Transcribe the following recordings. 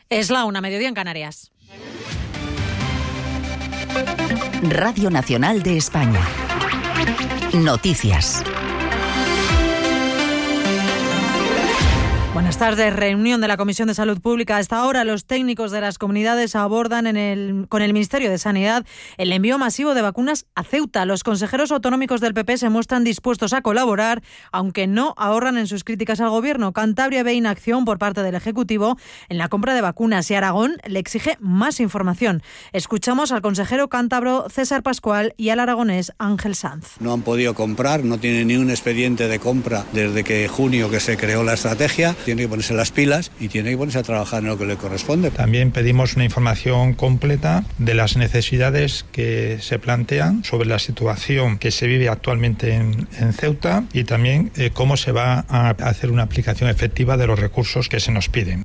Es la 1, mediodía en Canarias. Radio Nacional de España. Noticias. Buenas tardes. Reunión de la Comisión de Salud Pública. A esta hora, los técnicos de las comunidades abordan con el Ministerio de Sanidad el envío masivo de vacunas a Ceuta. Los consejeros autonómicos del PP se muestran dispuestos a colaborar, aunque no ahorran en sus críticas al Gobierno. Cantabria ve inacción por parte del Ejecutivo en la compra de vacunas y Aragón le exige más información. Escuchamos al consejero cántabro César Pascual y al aragonés Ángel Sanz. No han podido comprar, no tienen ni un expediente de compra desde que junio que se creó la estrategia. Tiene que ponerse las pilas y tiene que ponerse a trabajar en lo que le corresponde. También pedimos una información completa de las necesidades que se plantean sobre la situación que se vive actualmente en Ceuta y también cómo se va a hacer una aplicación efectiva de los recursos que se nos piden.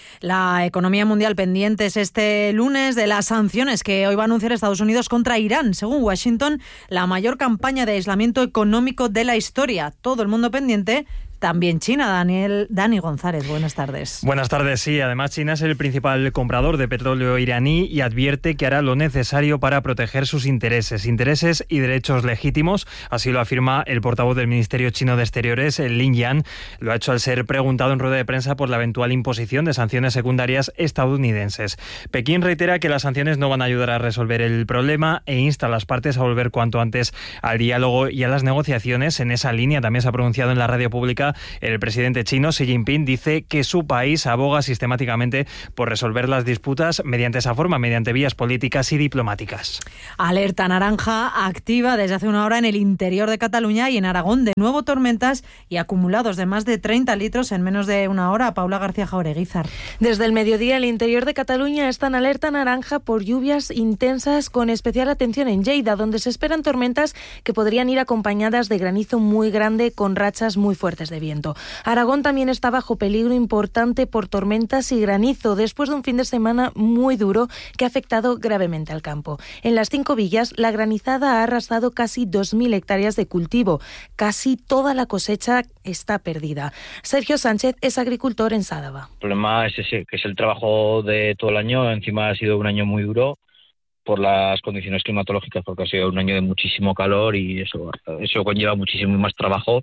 La economía mundial pendientes este lunes de las sanciones que hoy va a anunciar Estados Unidos contra Irán. Según Washington, la mayor campaña de aislamiento económico de la historia. Todo el mundo pendiente. También China. Dani González, buenas tardes. Buenas tardes, sí. Además, China es el principal comprador de petróleo iraní y advierte que hará lo necesario para proteger sus intereses y derechos legítimos. Así lo afirma el portavoz del Ministerio Chino de Exteriores, Lin Yan. Lo ha hecho al ser preguntado en rueda de prensa por la eventual imposición de sanciones secundarias estadounidenses. Pekín reitera que las sanciones no van a ayudar a resolver el problema e insta a las partes a volver cuanto antes al diálogo y a las negociaciones. En esa línea también se ha pronunciado en la radio pública el presidente chino Xi Jinping. Dice que su país aboga sistemáticamente por resolver las disputas mediante esa forma, mediante vías políticas y diplomáticas. Alerta naranja activa desde hace una hora en el interior de Cataluña y en Aragón. De nuevo tormentas y acumulados de más de 30 litros en menos de una hora. Paula García Jaureguizar. Desde el mediodía el interior de Cataluña está en alerta naranja por lluvias intensas, con especial atención en Lleida, donde se esperan tormentas que podrían ir acompañadas de granizo muy grande con rachas muy fuertes de viento. Aragón también está bajo peligro importante por tormentas y granizo después de un fin de semana muy duro que ha afectado gravemente al campo. En las 5 villas, la granizada ha arrasado casi 2.000 hectáreas de cultivo. Casi toda la cosecha está perdida. Sergio Sánchez es agricultor en Sádava. El problema es ese, que es el trabajo de todo el año. Encima ha sido un año muy duro por las condiciones climatológicas, porque ha sido un año de muchísimo calor y eso conlleva muchísimo más trabajo.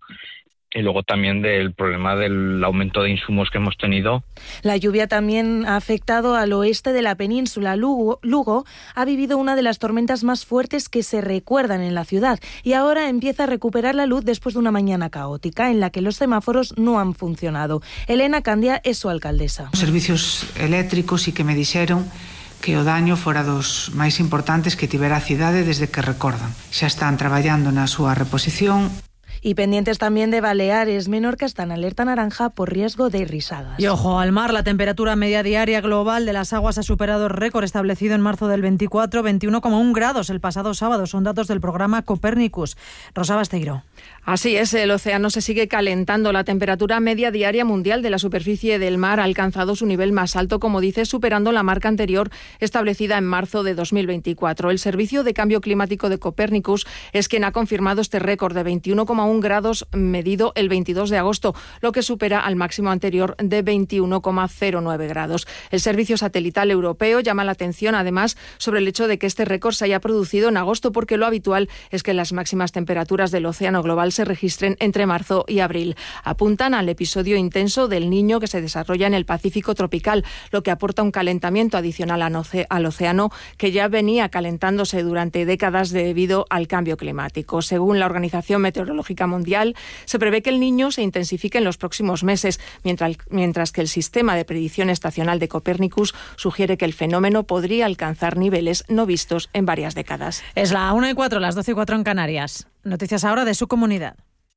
Y luego también del problema del aumento de insumos que hemos tenido. La lluvia también ha afectado al oeste de la península. Lugo ha vivido una de las tormentas más fuertes que se recuerdan en la ciudad y ahora empieza a recuperar la luz después de una mañana caótica en la que los semáforos no han funcionado. Elena Candia es su alcaldesa. Servicios eléctricos y que me dixeron que o daño fora dos máis importantes que tivera a cidade desde que recordan. Xa están traballando na súa reposición. Y pendientes también de Baleares. Menorca está en alerta naranja por riesgo de risadas. Y ojo al mar, la temperatura media diaria global de las aguas ha superado el récord establecido en marzo del 24, 21,1 grados el pasado sábado. Son datos del programa Copernicus. Rosa Basteiro. Así es, el océano se sigue calentando. La temperatura media diaria mundial de la superficie del mar ha alcanzado su nivel más alto, como dice, superando la marca anterior establecida en marzo de 2024. El Servicio de Cambio Climático de Copernicus es quien ha confirmado este récord de 21,1 grados medido el 22 de agosto, lo que supera al máximo anterior de 21,09 grados. El Servicio Satelital Europeo llama la atención, además, sobre el hecho de que este récord se haya producido en agosto, porque lo habitual es que las máximas temperaturas del océano global se registren entre marzo y abril. Apuntan al episodio intenso del Niño que se desarrolla en el Pacífico tropical, lo que aporta un calentamiento adicional al océano que ya venía calentándose durante décadas debido al cambio climático. Según la Organización Meteorológica Mundial, se prevé que el Niño se intensifique en los próximos meses, mientras que el sistema de predicción estacional de Copernicus sugiere que el fenómeno podría alcanzar niveles no vistos en varias décadas. Es la 1:04, las 12:04 en Canarias. Noticias ahora de su comunidad.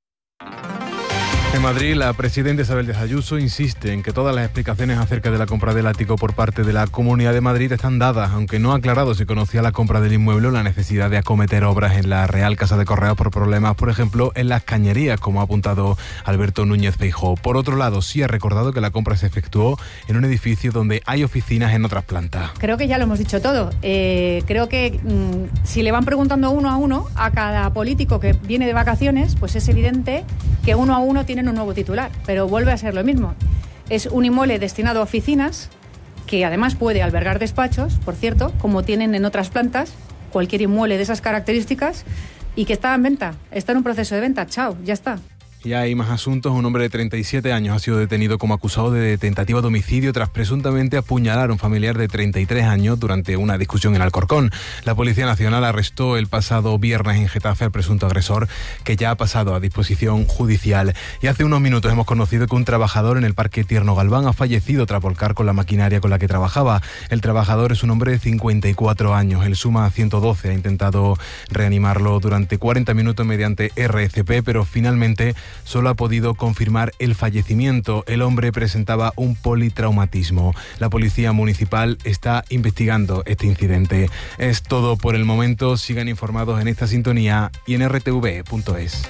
En Madrid, la presidenta Isabel Díaz Ayuso insiste en que todas las explicaciones acerca de la compra del ático por parte de la Comunidad de Madrid están dadas, aunque no ha aclarado si conocía la compra del inmueble o la necesidad de acometer obras en la Real Casa de Correos por problemas, por ejemplo, en las cañerías, como ha apuntado Alberto Núñez Feijóo. Por otro lado, sí ha recordado que la compra se efectuó en un edificio donde hay oficinas en otras plantas. Creo que ya lo hemos dicho todo. Creo que si le van preguntando uno a uno a cada político que viene de vacaciones, pues es evidente que uno a uno tienen un nuevo titular, pero vuelve a ser lo mismo. Es un inmueble destinado a oficinas que además puede albergar despachos, por cierto, como tienen en otras plantas, cualquier inmueble de esas características, y que está en venta, está en un proceso de venta. Chao, ya está. Y hay más asuntos. Un hombre de 37 años ha sido detenido como acusado de tentativa de homicidio tras presuntamente apuñalar a un familiar de 33 años durante una discusión en Alcorcón. La Policía Nacional arrestó el pasado viernes en Getafe al presunto agresor, que ya ha pasado a disposición judicial. Y hace unos minutos hemos conocido que un trabajador en el Parque Tierno Galván ha fallecido tras volcar con la maquinaria con la que trabajaba. El trabajador es un hombre de 54 años. El SUMA 112 ha intentado reanimarlo durante 40 minutos mediante RCP, pero finalmente solo ha podido confirmar el fallecimiento. El hombre presentaba un politraumatismo. La Policía Municipal está investigando este incidente. Es todo por el momento. Sigan informados en esta sintonía y en rtv.es.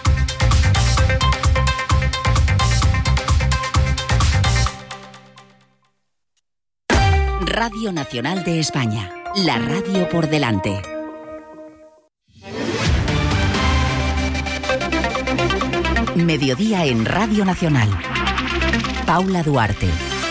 Radio Nacional de España. La radio por delante. Mediodía en Radio Nacional. Paula Duarte.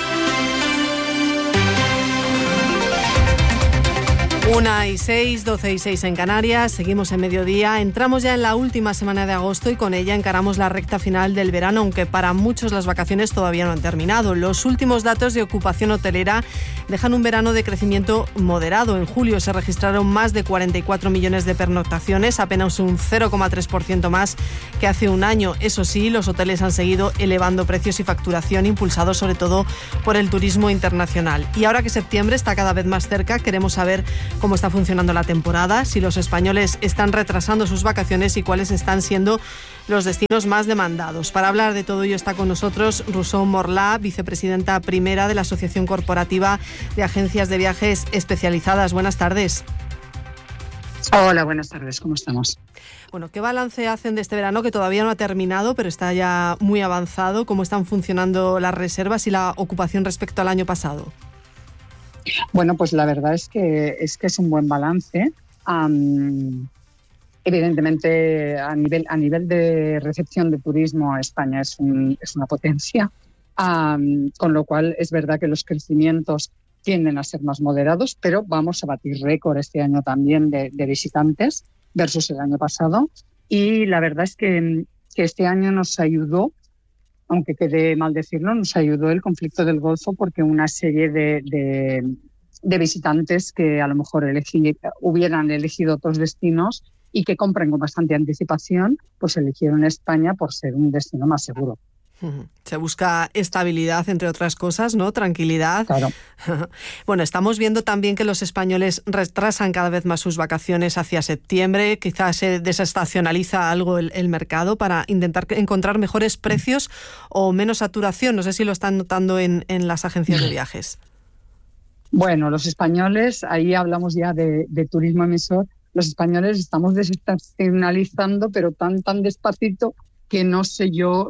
1:06, 12:06 en Canarias, seguimos en mediodía, entramos ya en la última semana de agosto y con ella encaramos la recta final del verano, aunque para muchos las vacaciones todavía no han terminado. Los últimos datos de ocupación hotelera dejan un verano de crecimiento moderado. En julio se registraron más de 44 millones de pernoctaciones, apenas un 0,3% más que hace un año. Eso sí, los hoteles han seguido elevando precios y facturación, impulsados sobre todo por el turismo internacional. Y ahora que septiembre está cada vez más cerca, queremos saber cómo está funcionando la temporada, si los españoles están retrasando sus vacaciones y cuáles están siendo los destinos más demandados. Para hablar de todo ello está con nosotros Rousseau Morlà, vicepresidenta primera de la Asociación Corporativa de Agencias de Viajes Especializadas. Buenas tardes. Hola, buenas tardes, ¿cómo estamos? Bueno, ¿qué balance hacen de este verano que todavía no ha terminado, pero está ya muy avanzado? ¿Cómo están funcionando las reservas y la ocupación respecto al año pasado? Bueno, pues la verdad es que es un buen balance. Evidentemente, a nivel de recepción de turismo, España es una potencia, con lo cual es verdad que los crecimientos tienden a ser más moderados, pero vamos a batir récord este año también de visitantes versus el año pasado. Y la verdad es que este año nos ayudó, aunque quede mal decirlo, nos ayudó el conflicto del Golfo, porque una serie de visitantes que a lo mejor hubieran elegido otros destinos y que compren con bastante anticipación, pues eligieron España por ser un destino más seguro. Se busca estabilidad, entre otras cosas, ¿no? Tranquilidad. Claro. Bueno, estamos viendo también que los españoles retrasan cada vez más sus vacaciones hacia septiembre. Quizás se desestacionaliza algo el mercado para intentar encontrar mejores precios o menos saturación. No sé si lo están notando en las agencias de viajes. Bueno, los españoles, ahí hablamos ya de turismo emisor, los españoles estamos desestacionalizando, pero tan despacito que no sé yo,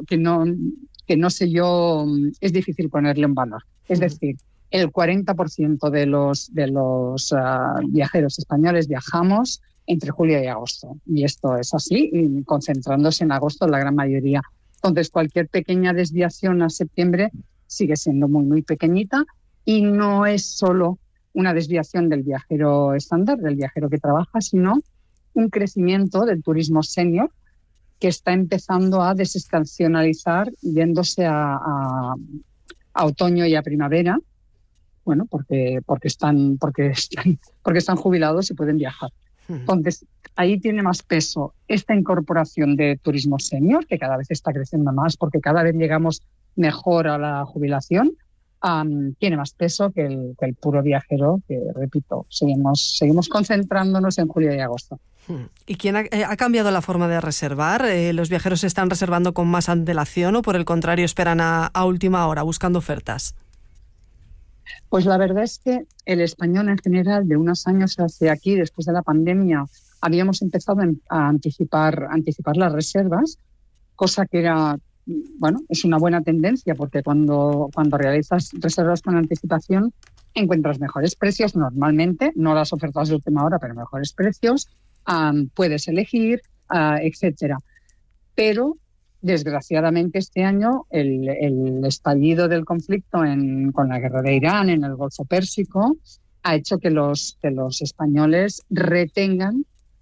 es difícil ponerle un valor. Es decir, el 40% de los viajeros españoles viajamos entre julio y agosto. Y esto es así, y concentrándose en agosto la gran mayoría. Entonces, cualquier pequeña desviación a septiembre sigue siendo muy, muy pequeñita, y no es solo una desviación del viajero estándar, del viajero que trabaja, sino un crecimiento del turismo senior, que está empezando a desestacionalizar, yéndose a otoño y a primavera, bueno, porque están jubilados y pueden viajar. Entonces, ahí tiene más peso esta incorporación de turismo senior, que cada vez está creciendo más, porque cada vez llegamos mejor a la jubilación. Tiene más peso que el puro viajero, que, repito, seguimos concentrándonos en julio y agosto. ¿Y quién ha cambiado la forma de reservar? ¿Los viajeros se están reservando con más antelación o, por el contrario, esperan a última hora buscando ofertas? Pues la verdad es que el español en general, de unos años hacia aquí, después de la pandemia, habíamos empezado a anticipar las reservas, cosa que era... Bueno, es una buena tendencia, porque cuando realizas reservas con anticipación encuentras mejores precios normalmente, no las ofertas de última hora, pero mejores precios, puedes elegir, etcétera. Pero Desgraciadamente este año el estallido del conflicto con la guerra de Irán en el Golfo Pérsico ha hecho que los españoles retengan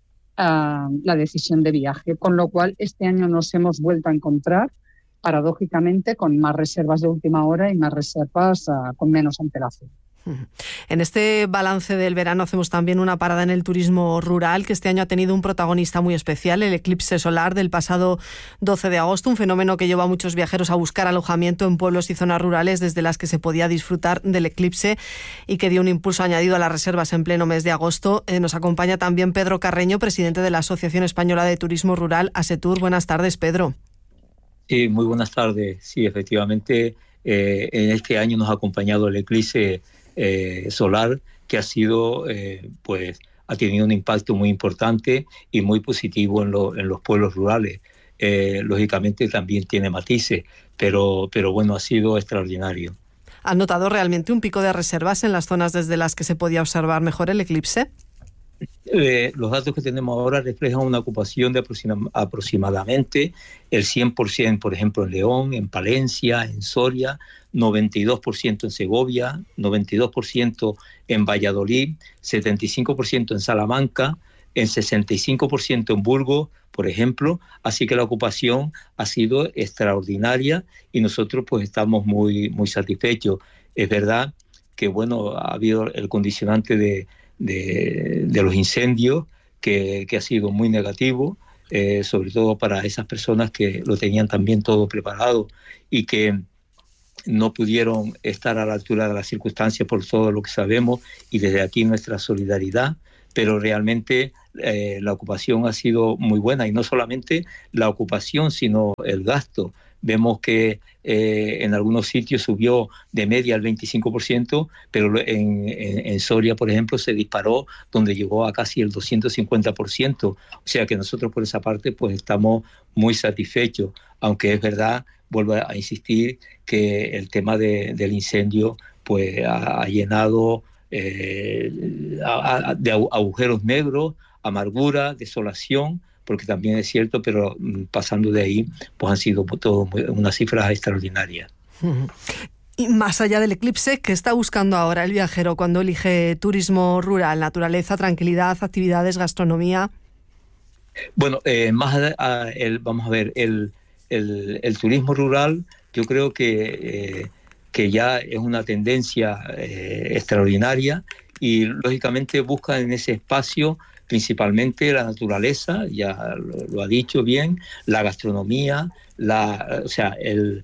la decisión de viaje, con lo cual este año nos hemos vuelto a encontrar, paradójicamente, con más reservas de última hora y más reservas con menos antelación. En este balance del verano hacemos también una parada en el turismo rural, que este año ha tenido un protagonista muy especial, el eclipse solar del pasado 12 de agosto, un fenómeno que llevó a muchos viajeros a buscar alojamiento en pueblos y zonas rurales desde las que se podía disfrutar del eclipse y que dio un impulso añadido a las reservas en pleno mes de agosto. Nos acompaña también Pedro Carreño, presidente de la Asociación Española de Turismo Rural, ASETUR. Buenas tardes, Pedro. Sí, muy buenas tardes. Sí, efectivamente, en este año nos ha acompañado el eclipse solar, que ha sido ha tenido un impacto muy importante y muy positivo en los pueblos rurales. Lógicamente también tiene matices, pero bueno, ha sido extraordinario. ¿Han notado realmente un pico de reservas en las zonas desde las que se podía observar mejor el eclipse? Los datos que tenemos ahora reflejan una ocupación de aproximadamente el 100%, por ejemplo, en León, en Palencia, en Soria, 92% en Segovia, 92% en Valladolid, 75% en Salamanca, en 65% en Burgos, por ejemplo. Así que la ocupación ha sido extraordinaria y nosotros pues estamos muy, muy satisfechos. Es verdad que ha habido el condicionante de los incendios que ha sido muy negativo, sobre todo para esas personas que lo tenían también todo preparado y que no pudieron estar a la altura de las circunstancias por todo lo que sabemos, y desde aquí nuestra solidaridad, pero realmente la ocupación ha sido muy buena, y no solamente la ocupación sino el gasto. Vemos que en algunos sitios subió de media al 25%, pero en Soria, por ejemplo, se disparó, donde llegó a casi el 250%. O sea que nosotros por esa parte pues estamos muy satisfechos, aunque es verdad, vuelvo a insistir, que el tema del incendio pues ha llenado de agujeros negros, amargura, desolación, porque también es cierto, pero pasando de ahí, pues han sido todo unas cifras extraordinarias. Y más allá del eclipse, ¿qué está buscando ahora el viajero cuando elige turismo rural? Naturaleza, tranquilidad, actividades, gastronomía. Bueno, vamos a ver, el turismo rural, yo creo que ya es una tendencia extraordinaria, y lógicamente busca en ese espacio principalmente la naturaleza, ya lo ha dicho bien, la gastronomía, el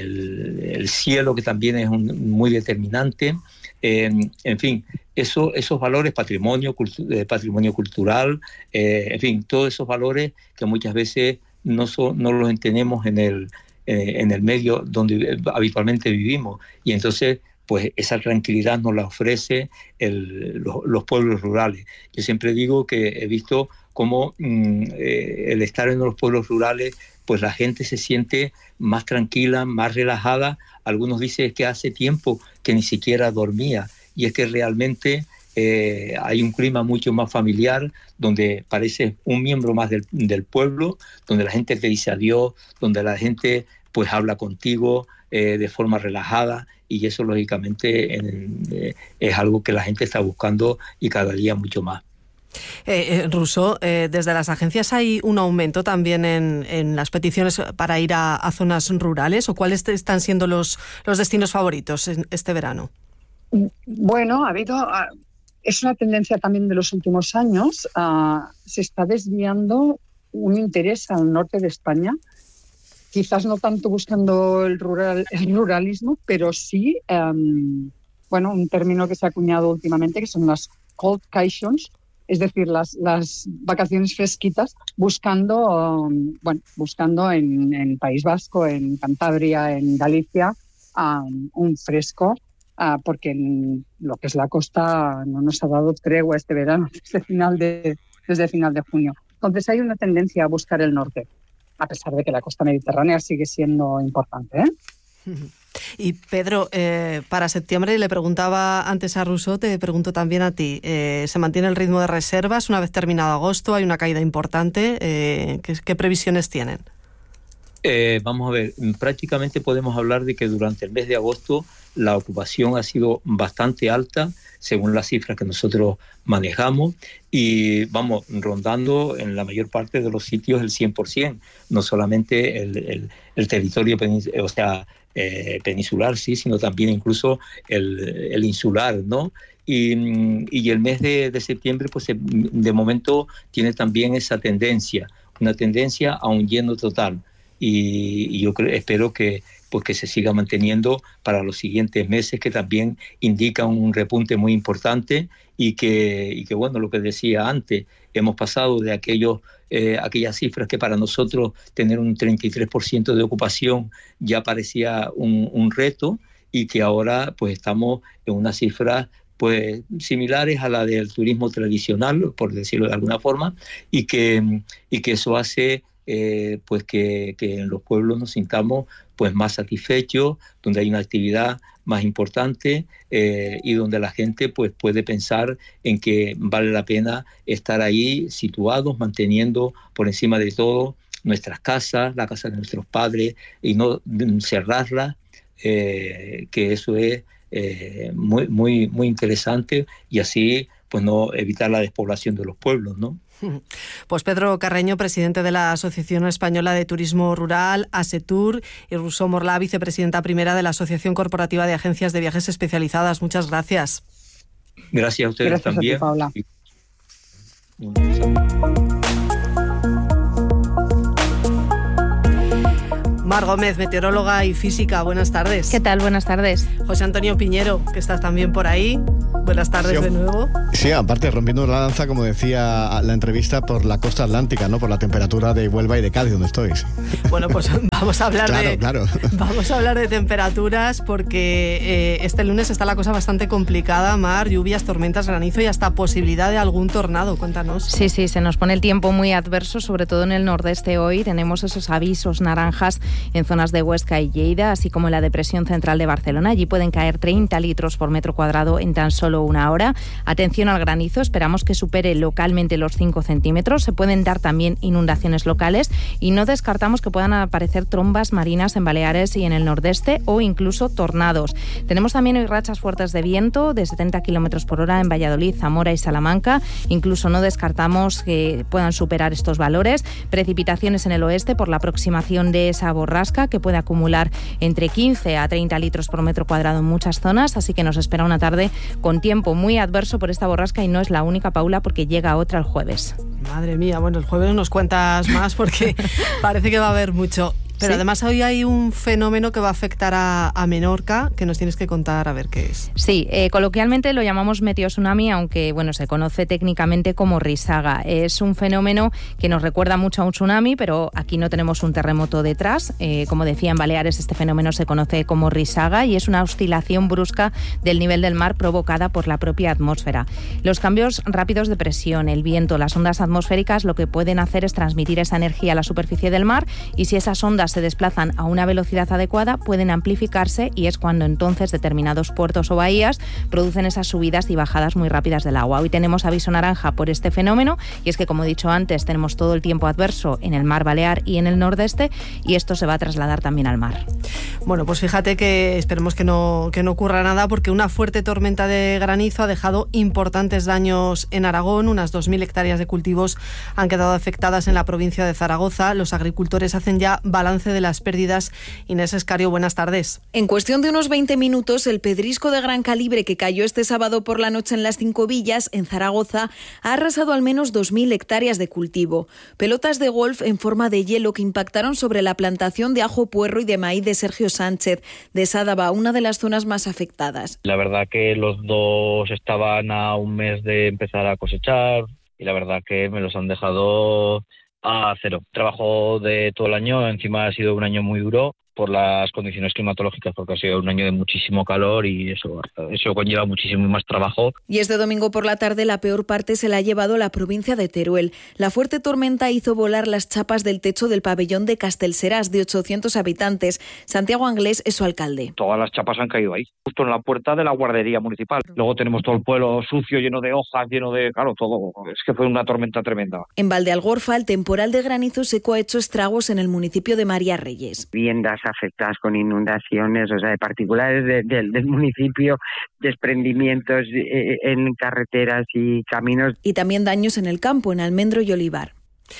cielo, que también es muy determinante, en fin, esos valores, patrimonio cultural, en fin, todos esos valores que muchas veces no los entendemos en el medio donde habitualmente vivimos, y entonces pues esa tranquilidad nos la ofrece los pueblos rurales. Yo siempre digo que he visto cómo el estar en los pueblos rurales, pues la gente se siente más tranquila, más relajada. Algunos dicen que hace tiempo que ni siquiera dormía, y es que realmente hay un clima mucho más familiar, donde parece un miembro más del pueblo, donde la gente te dice adiós, donde la gente pues habla contigo de forma relajada, y eso lógicamente es algo que la gente está buscando, y cada día mucho más. Russo, desde las agencias hay un aumento también en las peticiones para ir a zonas rurales, ¿o cuáles están siendo los destinos favoritos en este verano? Bueno, es una tendencia también de los últimos años. Se está desviando un interés al norte de España, quizás no tanto buscando el ruralismo, pero sí, un término que se ha acuñado últimamente, que son las coldcations, es decir, las vacaciones fresquitas, buscando en País Vasco, en Cantabria, en Galicia, un fresco, porque en lo que es la costa no nos ha dado tregua este verano, desde final de junio. Entonces hay una tendencia a buscar el norte, a pesar de que la costa mediterránea sigue siendo importante, Y Pedro, para septiembre, le preguntaba antes a Russo, te pregunto también a ti, ¿se mantiene el ritmo de reservas una vez terminado agosto? ¿Hay una caída importante? ¿Qué previsiones tienen? Vamos a ver, prácticamente podemos hablar de que durante el mes de agosto la ocupación ha sido bastante alta, según las cifras que nosotros manejamos, y vamos rondando en la mayor parte de los sitios el 100%, no solamente el territorio peninsular, sí, sino también incluso el insular, ¿no? Y el mes de septiembre, pues de momento tiene también esa tendencia, una tendencia a un lleno total. Y yo espero que se siga manteniendo para los siguientes meses, que también indica un repunte muy importante y que bueno, lo que decía antes, hemos pasado de aquellas cifras que para nosotros tener un 33% de ocupación ya parecía un reto, y que ahora pues estamos en unas cifras pues similares a la del turismo tradicional, por decirlo de alguna forma, y que eso hace pues que en los pueblos nos sintamos pues más satisfechos, donde hay una actividad más importante y donde la gente pues puede pensar en que vale la pena estar ahí situados, manteniendo por encima de todo nuestras casas, la casa de nuestros padres, y no cerrarlas, que eso es muy, muy, muy interesante, y así pues no evitar la despoblación de los pueblos, ¿no? Pues Pedro Carreño, presidente de la Asociación Española de Turismo Rural, ASETUR, y Rousseau Morlà, vicepresidenta primera de la Asociación Corporativa de Agencias de Viajes Especializadas. Muchas gracias. Gracias a ustedes también. Gracias a ti, Paula. Mar Gómez, meteoróloga y física, buenas tardes. ¿Qué tal? Buenas tardes. José Antonio Piñero, que estás también por ahí. Buenas tardes de nuevo. Sí, aparte rompiendo la lanza, como decía la entrevista, por la costa atlántica, ¿no? Por la temperatura de Huelva y de Cádiz, donde estoy. Sí. Bueno, pues vamos a hablar claro. Vamos a hablar de temperaturas, porque este lunes está la cosa bastante complicada. Mar, lluvias, tormentas, granizo y hasta posibilidad de algún tornado. Cuéntanos. Sí, se nos pone el tiempo muy adverso, sobre todo en el nordeste hoy. Tenemos esos avisos naranjas en zonas de Huesca y Lleida, así como en la depresión central de Barcelona. Allí pueden caer 30 litros por metro cuadrado en tan solo una hora. Atención al granizo, esperamos que supere localmente los 5 centímetros. Se pueden dar también inundaciones locales y no descartamos que puedan aparecer trombas marinas en Baleares y en el nordeste, o incluso tornados. Tenemos también hoy rachas fuertes de viento de 70 kilómetros por hora en Valladolid, Zamora y Salamanca. Incluso no descartamos que puedan superar estos valores. Precipitaciones en el oeste por la aproximación de esa borrasca, que puede acumular entre 15 a 30 litros por metro cuadrado en muchas zonas, así que nos espera una tarde con tiempo muy adverso por esta borrasca, y no es la única, Paula, porque llega otra el jueves. Madre mía, bueno, el jueves nos cuentas más porque parece que va a haber mucho. Pero ¿sí? Además hoy hay un fenómeno que va a afectar a Menorca, que nos tienes que contar a ver qué es. Sí, coloquialmente lo llamamos meteotsunami, aunque bueno, se conoce técnicamente como risaga. Es un fenómeno que nos recuerda mucho a un tsunami, pero aquí no tenemos un terremoto detrás. Como decía, en Baleares este fenómeno se conoce como risaga y es una oscilación brusca del nivel del mar provocada por la propia atmósfera. Los cambios rápidos de presión, el viento, las ondas atmosféricas lo que pueden hacer es transmitir esa energía a la superficie del mar, y si esas ondas se desplazan a una velocidad adecuada pueden amplificarse, y es cuando entonces determinados puertos o bahías producen esas subidas y bajadas muy rápidas del agua. Hoy tenemos aviso naranja por este fenómeno, y es que, como he dicho antes, tenemos todo el tiempo adverso en el mar Balear y en el nordeste, y esto se va a trasladar también al mar. Bueno, pues fíjate que esperemos que no ocurra nada, porque una fuerte tormenta de granizo ha dejado importantes daños en Aragón. Unas 2.000 hectáreas de cultivos han quedado afectadas en la provincia de Zaragoza. Los agricultores hacen ya balance de las pérdidas. Inés Escario, buenas tardes. En cuestión de unos 20 minutos, el pedrisco de gran calibre que cayó este sábado por la noche en las Cinco Villas, en Zaragoza, ha arrasado al menos 2.000 hectáreas de cultivo. Pelotas de golf en forma de hielo que impactaron sobre la plantación de ajo, puerro y de maíz de Sergio Sánchez, de Sádava, una de las zonas más afectadas. La verdad que los dos estaban a un mes de empezar a cosechar, y la verdad que me los han dejado a cero. Trabajo de todo el año, encima ha sido un año muy duro, por las condiciones climatológicas, porque ha sido un año de muchísimo calor y eso conlleva muchísimo más trabajo. Y este domingo por la tarde la peor parte se la ha llevado la provincia de Teruel. La fuerte tormenta hizo volar las chapas del techo del pabellón de Castelserás, de 800 habitantes. Santiago Anglés es su alcalde. Todas las chapas han caído ahí, justo en la puerta de la guardería municipal. Luego tenemos todo el pueblo sucio, lleno de hojas, lleno de... Claro, todo. Es que fue una tormenta tremenda. En Valdealgorfa, el temporal de granizo seco ha hecho estragos en el municipio de María Reyes. Viviendas afectadas con inundaciones, o sea, de particulares del municipio, desprendimientos en carreteras y caminos. Y también daños en el campo, en almendro y olivar.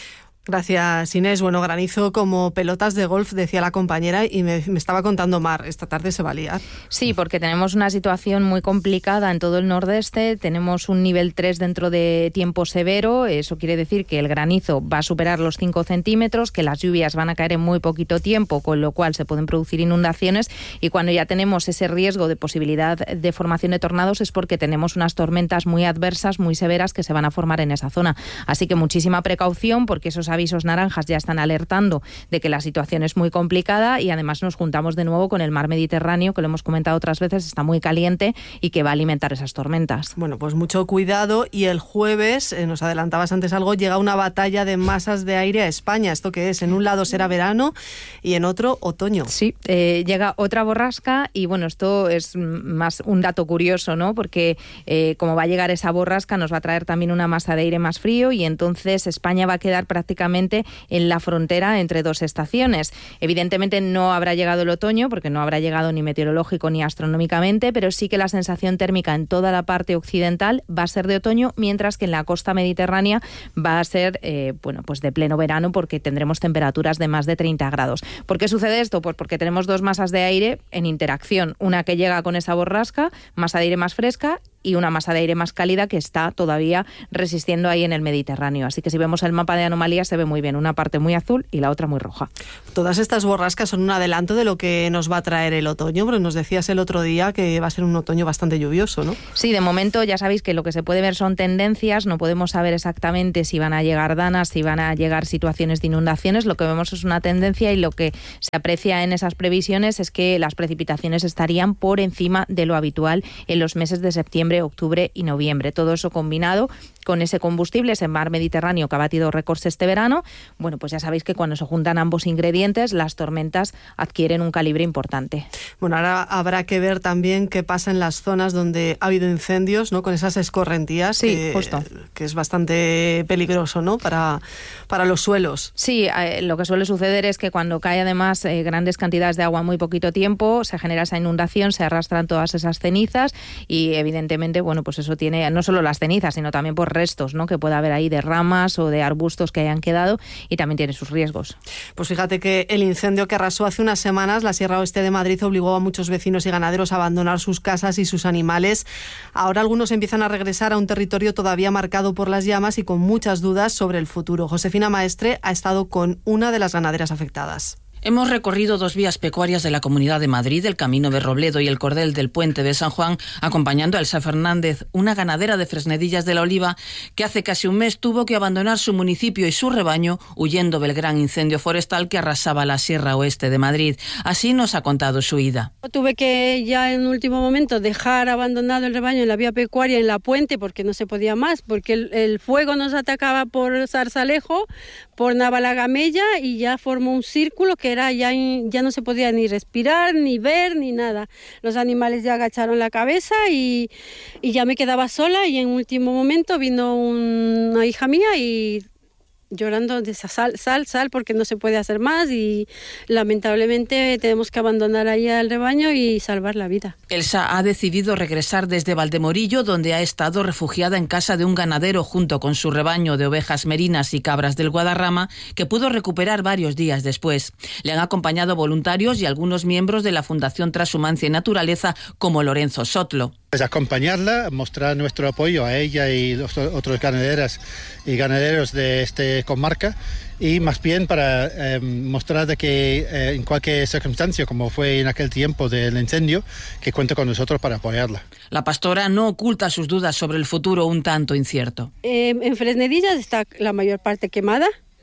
Gracias, Inés. Bueno, granizo como pelotas de golf, decía la compañera, y me estaba contando Mar, esta tarde se va a liar. Sí, porque tenemos una situación muy complicada en todo el nordeste, tenemos un nivel 3 dentro de tiempo severo, eso quiere decir que el granizo va a superar los 5 centímetros, que las lluvias van a caer en muy poquito tiempo, con lo cual se pueden producir inundaciones, y cuando ya tenemos ese riesgo de posibilidad de formación de tornados es porque tenemos unas tormentas muy adversas, muy severas, que se van a formar en esa zona. Así que muchísima precaución, porque esos avisos naranjas ya están alertando de que la situación es muy complicada, y además nos juntamos de nuevo con el mar Mediterráneo, que lo hemos comentado otras veces, está muy caliente y que va a alimentar esas tormentas. Bueno, pues mucho cuidado, y el jueves, nos adelantabas antes algo, llega una batalla de masas de aire a España. ¿Esto qué es? En un lado será verano y en otro otoño. Sí, llega otra borrasca, y bueno, esto es más un dato curioso, ¿no? Porque como va a llegar esa borrasca, nos va a traer también una masa de aire más frío, y entonces España va a quedar prácticamente en la frontera entre dos estaciones. Evidentemente no habrá llegado el otoño, porque no habrá llegado ni meteorológico ni astronómicamente, pero sí que la sensación térmica en toda la parte occidental va a ser de otoño, mientras que en la costa mediterránea va a ser pues de pleno verano, porque tendremos temperaturas de más de 30 grados. ¿Por qué sucede esto? Pues porque tenemos dos masas de aire en interacción, una que llega con esa borrasca, masa de aire más fresca, y una masa de aire más cálida que está todavía resistiendo ahí en el Mediterráneo. Así que si vemos el mapa de anomalías se ve muy bien, una parte muy azul y la otra muy roja. Todas estas borrascas son un adelanto de lo que nos va a traer el otoño, pero nos decías el otro día que va a ser un otoño bastante lluvioso, ¿no? Sí, de momento ya sabéis que lo que se puede ver son tendencias, no podemos saber exactamente si van a llegar danas, si van a llegar situaciones de inundaciones, lo que vemos es una tendencia, y lo que se aprecia en esas previsiones es que las precipitaciones estarían por encima de lo habitual en los meses de septiembre, octubre y noviembre. Todo eso combinado con ese combustible, ese mar Mediterráneo que ha batido récords este verano. Bueno, pues ya sabéis que cuando se juntan ambos ingredientes, las tormentas adquieren un calibre importante. Bueno, ahora habrá que ver también qué pasa en las zonas donde ha habido incendios, ¿no? Con esas escorrentías, sí, justo, que es bastante peligroso, ¿no? Para los suelos. Sí, lo que suele suceder es que cuando cae además grandes cantidades de agua en muy poquito tiempo, se genera esa inundación, se arrastran todas esas cenizas, y evidentemente, bueno, pues eso tiene no solo las cenizas, sino también por restos, ¿no? Que pueda haber ahí de ramas o de arbustos que hayan quedado, y también tiene sus riesgos. Pues fíjate que el incendio que arrasó hace unas semanas la Sierra Oeste de Madrid obligó a muchos vecinos y ganaderos a abandonar sus casas y sus animales. Ahora algunos empiezan a regresar a un territorio todavía marcado por las llamas y con muchas dudas sobre el futuro. Josefina Maestre ha estado con una de las ganaderas afectadas. Hemos recorrido dos vías pecuarias de la Comunidad de Madrid, el Camino de Robledo y el Cordel del Puente de San Juan, acompañando a Elsa Fernández, una ganadera de Fresnedillas de la Oliva, que hace casi un mes tuvo que abandonar su municipio y su rebaño huyendo del gran incendio forestal que arrasaba la Sierra Oeste de Madrid. Así nos ha contado su ida. Tuve que ya en último momento dejar abandonado el rebaño en la vía pecuaria, en la Puente, porque no se podía más, porque el fuego nos atacaba por Zarzalejo, por Navalagamella, y ya formó un círculo que ya no se podía ni respirar, ni ver, ni nada. Los animales ya agacharon la cabeza y ya me quedaba sola, y en último momento vino una hija mía y llorando de sal, porque no se puede hacer más, y lamentablemente tenemos que abandonar ahí al rebaño y salvar la vida. Elsa ha decidido regresar desde Valdemorillo, donde ha estado refugiada en casa de un ganadero junto con su rebaño de ovejas merinas y cabras del Guadarrama, que pudo recuperar varios días después. Le han acompañado voluntarios y algunos miembros de la Fundación Transhumancia y Naturaleza, como Lorenzo Sotlo. Pues acompañarla, mostrar nuestro apoyo a ella y los otros ganaderas y ganaderos de esta comarca, y más bien para mostrar de que en cualquier circunstancia, como fue en aquel tiempo del incendio, que cuenta con nosotros para apoyarla. La pastora no oculta sus dudas sobre el futuro un tanto incierto. En Fresnedillas está la mayor parte quemada.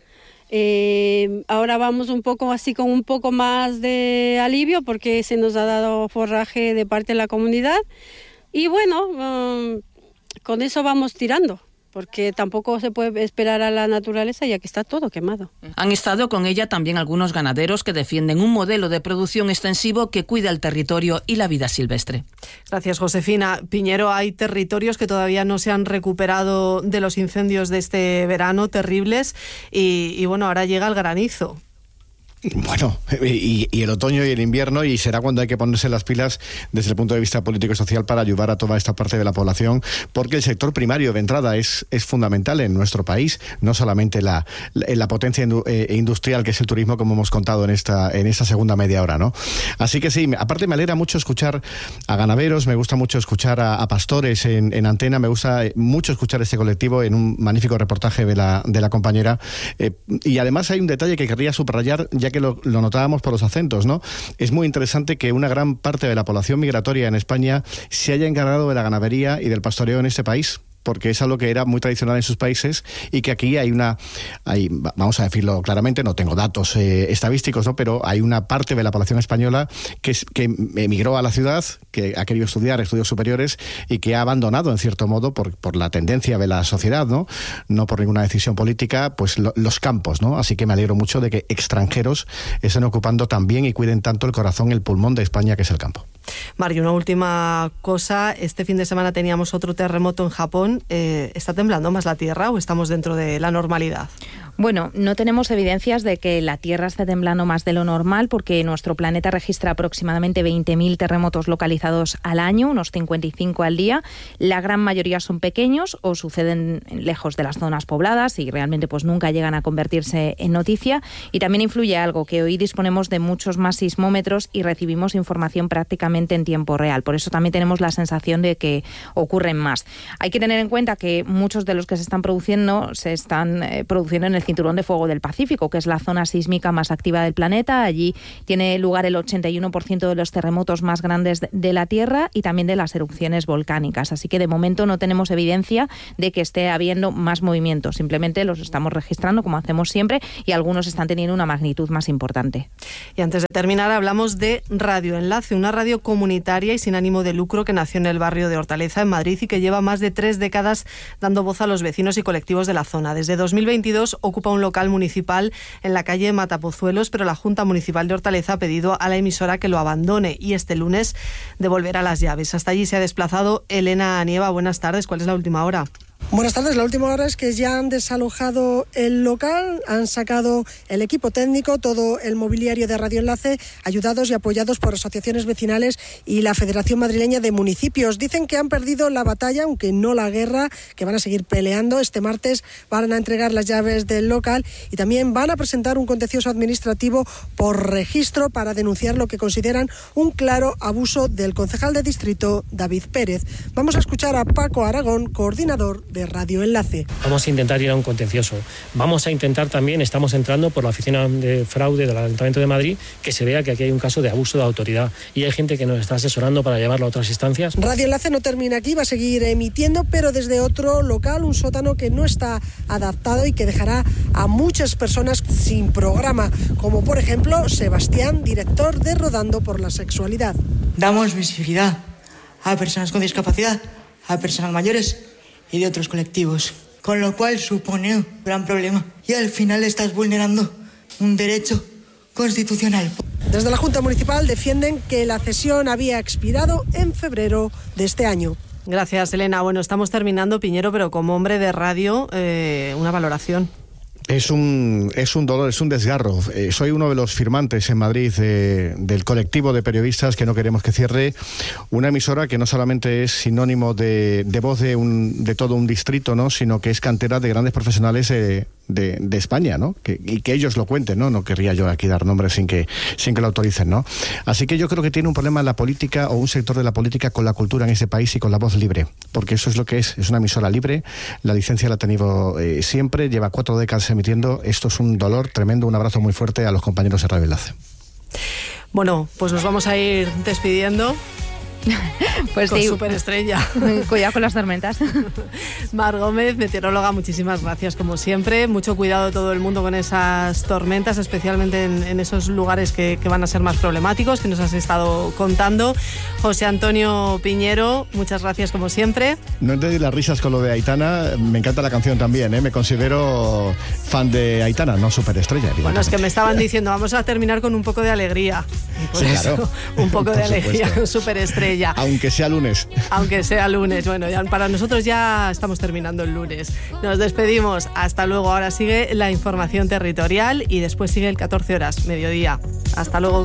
Ahora vamos un poco así con un poco más de alivio porque se nos ha dado forraje de parte de la comunidad y bueno, con eso vamos tirando. Porque tampoco se puede esperar a la naturaleza ya que está todo quemado. Han estado con ella también algunos ganaderos que defienden un modelo de producción extensivo que cuida el territorio y la vida silvestre. Gracias, Josefina. Piñero, hay territorios que todavía no se han recuperado de los incendios de este verano terribles y bueno, ahora llega el granizo. Bueno, y el otoño y el invierno, y será cuando hay que ponerse las pilas desde el punto de vista político y social para ayudar a toda esta parte de la población, porque el sector primario de entrada es fundamental en nuestro país, no solamente la potencia industrial que es el turismo, como hemos contado en esta segunda media hora, ¿no? Así que sí, aparte me alegra mucho escuchar a ganaderos, me gusta mucho escuchar a pastores en antena, me gusta mucho escuchar este colectivo en un magnífico reportaje de la compañera, y además hay un detalle que querría subrayar, ya que lo notábamos por los acentos, ¿no? Es muy interesante que una gran parte de la población migratoria en España se haya encargado de la ganadería y del pastoreo en este país, porque es algo que era muy tradicional en sus países y que aquí vamos a decirlo claramente, no tengo datos estadísticos, ¿no? Pero hay una parte de la población española que emigró a la ciudad, que ha querido estudiar estudios superiores y que ha abandonado, en cierto modo, por la tendencia de la sociedad, no por ninguna decisión política, pues los campos, ¿no? Así que me alegro mucho de que extranjeros estén ocupando también y cuiden tanto el corazón, el pulmón de España, que es el campo. Mario, una última cosa. Este fin de semana teníamos otro terremoto en Japón. ¿Está temblando más la Tierra o estamos dentro de la normalidad? Bueno, no tenemos evidencias de que la Tierra esté temblando más de lo normal porque nuestro planeta registra aproximadamente 20.000 terremotos localizados al año, unos 55 al día. La gran mayoría son pequeños o suceden lejos de las zonas pobladas y realmente pues nunca llegan a convertirse en noticia. Y también influye algo, que hoy disponemos de muchos más sismómetros y recibimos información prácticamente en tiempo real. Por eso también tenemos la sensación de que ocurren más. Hay que tener en cuenta que muchos de los que se están produciendo en el cinturón de fuego del Pacífico, que es la zona sísmica más activa del planeta. Allí tiene lugar el 81% de los terremotos más grandes de la Tierra y también de las erupciones volcánicas. Así que de momento no tenemos evidencia de que esté habiendo más movimientos. Simplemente los estamos registrando como hacemos siempre y algunos están teniendo una magnitud más importante. Y antes de terminar hablamos de Radio Enlace, una radio comunitaria y sin ánimo de lucro que nació en el barrio de Hortaleza, en Madrid, y que lleva más de 3 décadas dando voz a los vecinos y colectivos de la zona. Desde 2022 ocupa un local municipal en la calle Matapozuelos, pero la Junta Municipal de Hortaleza ha pedido a la emisora que lo abandone y este lunes devolverá las llaves. Hasta allí se ha desplazado Elena Nieva. Buenas tardes, ¿cuál es la última hora? Buenas tardes, la última hora es que ya han desalojado el local, han sacado el equipo técnico, todo el mobiliario de Radio Enlace, ayudados y apoyados por asociaciones vecinales y la Federación Madrileña de Municipios. Dicen que han perdido la batalla, aunque no la guerra, que van a seguir peleando. Este martes van a entregar las llaves del local y también van a presentar un contencioso administrativo por registro para denunciar lo que consideran un claro abuso del concejal de distrito, David Pérez. Vamos a escuchar a Paco Aragón, coordinador de Radio Enlace. Vamos a intentar ir a un contencioso. Vamos a intentar también, estamos entrando por la oficina de fraude del Ayuntamiento de Madrid, que se vea que aquí hay un caso de abuso de autoridad y hay gente que nos está asesorando para llevarlo a otras instancias. Radio Enlace no termina aquí, va a seguir emitiendo, pero desde otro local, un sótano que no está adaptado y que dejará a muchas personas sin programa, como por ejemplo Sebastián, director de Rodando por la Sexualidad. Damos visibilidad a personas con discapacidad, a personas mayores y de otros colectivos, con lo cual supone un gran problema y al final estás vulnerando un derecho constitucional. Desde la Junta Municipal defienden que la cesión había expirado en febrero de este año. Gracias, Elena. Bueno, estamos terminando, Piñero, pero como hombre de radio, una valoración. Es un dolor, es un desgarro. Soy uno de los firmantes en Madrid del colectivo de periodistas que no queremos que cierre. Una emisora que no solamente es sinónimo de voz de todo un distrito, ¿no?, sino que es cantera de grandes profesionales de España, ¿no? Y que ellos lo cuenten, ¿no? No querría yo aquí dar nombres sin que lo autoricen, ¿no? Así que yo creo que tiene un problema la política o un sector de la política con la cultura en ese país y con la voz libre, porque eso es lo que es una emisora libre. La licencia la ha tenido siempre, lleva 4 décadas emitiendo. Esto es un dolor tremendo. Un abrazo muy fuerte a los compañeros de Radio Enlace. Bueno, pues nos vamos a ir despidiendo. Pues con sí. superestrella. Cuidado con las tormentas. Mar Gómez, meteoróloga, muchísimas gracias como siempre. Mucho cuidado todo el mundo con esas tormentas, especialmente en esos lugares que van a ser más problemáticos, que nos has estado contando. José Antonio Piñero, muchas gracias como siempre. No entendí las risas con lo de Aitana, me encanta la canción también, me considero fan de Aitana, no superestrella. Bueno, es que me estaban diciendo, vamos a terminar con un poco de alegría. Por eso, claro. Un poco de alegría, superestrella. Aunque sea lunes. Aunque sea lunes. Bueno, ya, para nosotros ya estamos terminando el lunes. Nos despedimos. Hasta luego. Ahora sigue la información territorial y después sigue el 14 horas, mediodía. Hasta luego.